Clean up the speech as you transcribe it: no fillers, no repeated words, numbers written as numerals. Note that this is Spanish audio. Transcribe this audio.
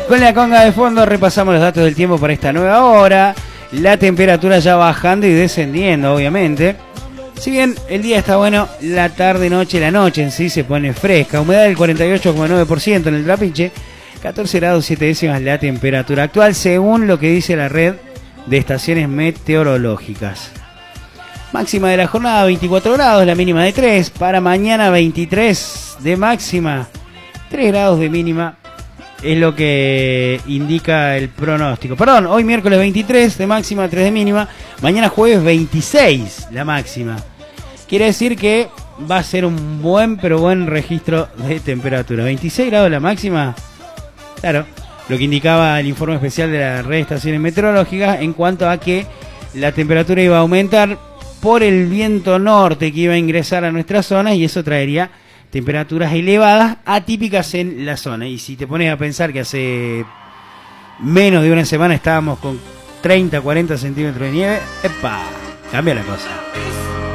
Con la conga de fondo repasamos los datos del tiempo para esta nueva hora. La temperatura ya bajando y descendiendo, obviamente. Si bien el día está bueno, la tarde, noche, la noche en sí se pone fresca. Humedad del 48,9% en el Trapiche. 14 grados 7 décimas la temperatura actual, según lo que dice la red de estaciones meteorológicas. Máxima de la jornada 24 grados, la mínima de 3. Para mañana 23 de máxima, 3 grados de mínima. Es lo que indica el pronóstico. Perdón, hoy miércoles 23 de máxima, 3 de mínima. Mañana jueves 26 la máxima. Quiere decir que va a ser un buen registro de temperatura. 26 grados la máxima. Claro, lo que indicaba el informe especial de la red de estaciones meteorológicas en cuanto a que la temperatura iba a aumentar por el viento norte que iba a ingresar a nuestra zona y eso traería temperaturas elevadas, atípicas en la zona. Y si te pones a pensar que hace menos de una semana estábamos con 30, 40 centímetros de nieve, ¡epa! Cambia la cosa.